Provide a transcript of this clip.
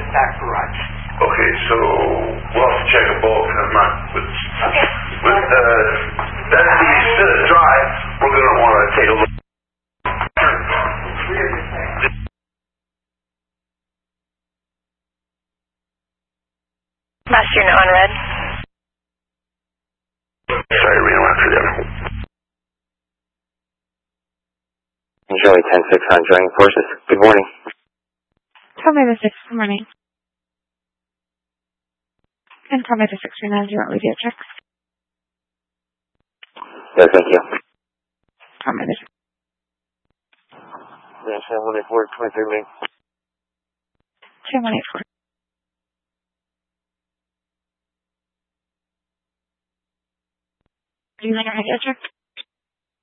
back garage. Okay, so we'll have to check a both. I'm not with that drive. We're gonna want to take a look. Master on red. Sorry, Reno, after them. Joey 10-6 on joining forces. Good morning. Commander 6, good morning. And Commander 6, right now, do you want radio checks? Yes, thank you. Commander 6. Yeah, 184, 23 minutes. 2184. Do you want a radio check?